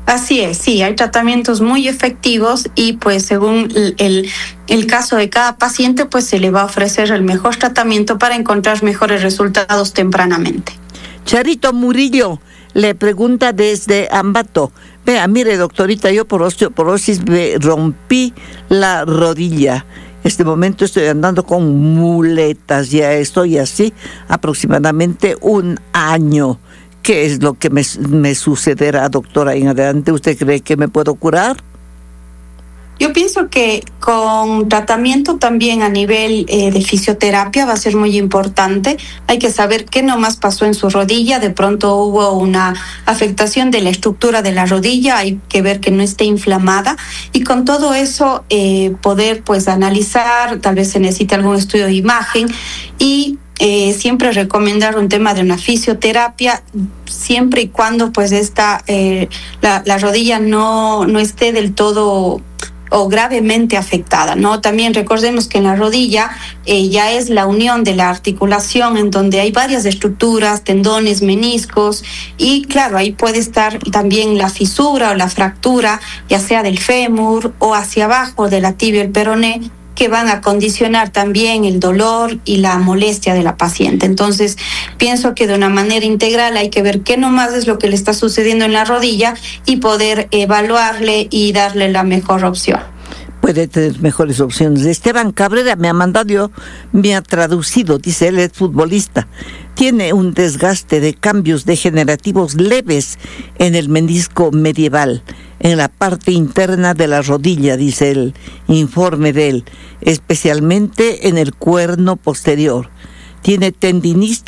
Así es, sí, hay tratamientos muy efectivos y pues según el caso de cada paciente, pues se le va a ofrecer el mejor tratamiento para encontrar mejores resultados tempranamente. Charito Murillo le pregunta desde Ambato. Vea, mire doctorita, yo por osteoporosis me rompí la rodilla. Este momento estoy andando con muletas, ya estoy así aproximadamente un año. ¿Qué es lo que me sucederá, doctora, en adelante? ¿Usted cree que me puedo curar? Yo pienso que con tratamiento también a nivel de fisioterapia va a ser muy importante. Hay que saber qué nomás pasó en su rodilla. De pronto hubo una afectación de la estructura de la rodilla. Hay que ver que no esté inflamada. Y con todo eso poder pues analizar, tal vez se necesite algún estudio de imagen y siempre recomendar un tema de una fisioterapia siempre y cuando pues la rodilla no esté del todo o gravemente afectada, ¿no? También recordemos que en la rodilla ya es la unión de la articulación en donde hay varias estructuras, tendones, meniscos y claro, ahí puede estar también la fisura o la fractura, ya sea del fémur o hacia abajo de la tibia o el peroné, que van a condicionar también el dolor y la molestia de la paciente. Entonces, pienso que de una manera integral hay que ver qué nomás es lo que le está sucediendo en la rodilla y poder evaluarle y darle la mejor opción. Puede tener mejores opciones. Esteban Cabrera me ha traducido, dice él es futbolista. Tiene un desgaste de cambios degenerativos leves en el menisco medieval, en la parte interna de la rodilla, dice el informe de él, especialmente en el cuerno posterior. Tiene tendinitis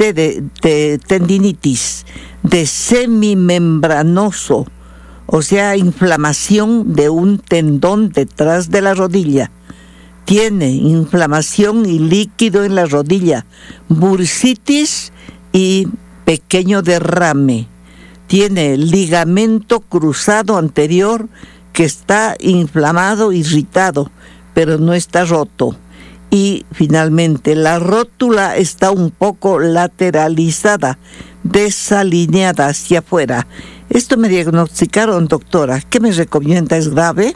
de semimembranoso, o sea, inflamación de un tendón detrás de la rodilla. Tiene inflamación y líquido en la rodilla, bursitis y pequeño derrame. Tiene ligamento cruzado anterior que está inflamado, irritado, pero no está roto. Y finalmente la rótula está un poco lateralizada, desalineada hacia afuera. Esto me diagnosticaron, doctora. ¿Qué me recomienda? ¿Es grave?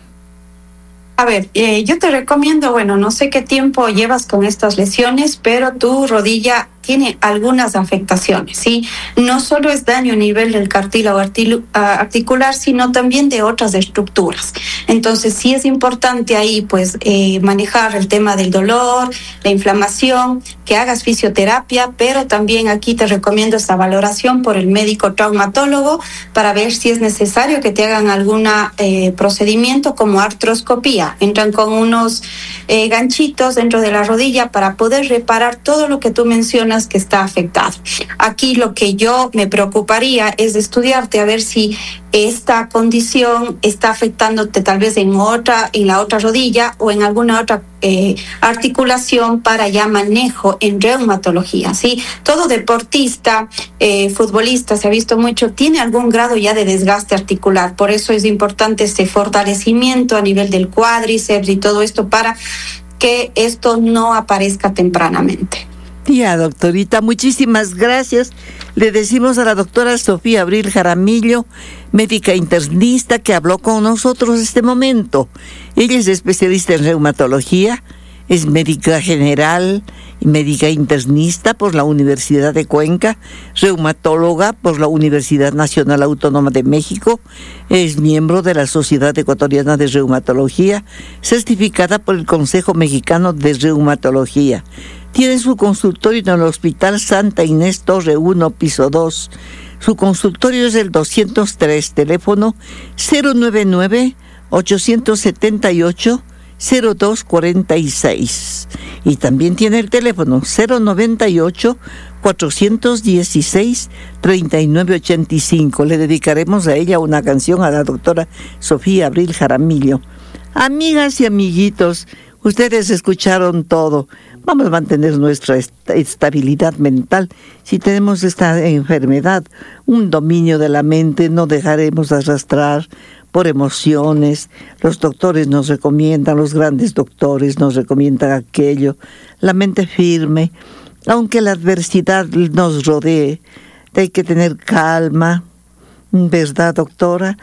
A ver, yo te recomiendo, bueno, no sé qué tiempo llevas con estas lesiones, pero tu rodilla tiene algunas afectaciones, ¿sí? No solo es daño a nivel del cartílago articular, sino también de otras estructuras. Entonces, sí es importante ahí, pues, manejar el tema del dolor, la inflamación, que hagas fisioterapia, pero también aquí te recomiendo esta valoración por el médico traumatólogo para ver si es necesario que te hagan algún procedimiento como artroscopía. Entran con unos ganchitos dentro de la rodilla para poder reparar todo lo que tú mencionas que está afectado. Aquí lo que yo me preocuparía es de estudiarte a ver si esta condición está afectándote tal vez en la otra rodilla o en alguna otra articulación para ya manejo en reumatología, ¿sí? Todo deportista, futbolista, se ha visto mucho, tiene algún grado ya de desgaste articular. Por eso es importante este fortalecimiento a nivel del cuádriceps y todo esto para que esto no aparezca tempranamente. Ya, doctorita, muchísimas gracias. Le decimos a la doctora Sofía Abril Jaramillo, médica internista, que habló con nosotros este momento. Ella es especialista en reumatología, es médica general y médica internista por la Universidad de Cuenca, reumatóloga por la Universidad Nacional Autónoma de México, es miembro de la Sociedad Ecuatoriana de Reumatología, certificada por el Consejo Mexicano de Reumatología. Tiene su consultorio en el Hospital Santa Inés Torre 1, piso 2. Su consultorio es el 203, teléfono 099-878-0246. Y también tiene el teléfono 098-416-3985. Le dedicaremos a ella una canción a la doctora Sofía Abril Jaramillo. Amigas y amiguitos, ustedes escucharon todo. Vamos a mantener nuestra estabilidad mental. Si tenemos esta enfermedad, un dominio de la mente, no dejaremos arrastrar por emociones. Los doctores nos recomiendan, los grandes doctores nos recomiendan aquello. La mente firme, aunque la adversidad nos rodee, hay que tener calma. ¿Verdad, doctora?